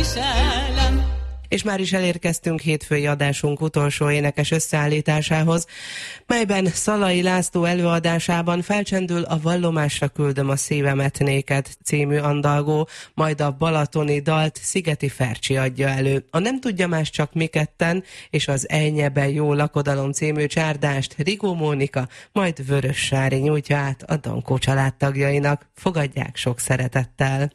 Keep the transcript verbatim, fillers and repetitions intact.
viselem. És már is elérkeztünk hétfői adásunk utolsó énekes összeállításához, melyben Szalai László előadásában felcsendül a Vallomásra küldöm a szívemet néked című andalgó, majd a balatoni dalt Szigeti Fercsi adja elő. A Nem tudja más csak mi ketten és az Ejnyebe jó lakodalom című csárdást Rigó Mónika, majd Vörös Sári nyújtja át a Dankó családtagjainak. Fogadják sok szeretettel!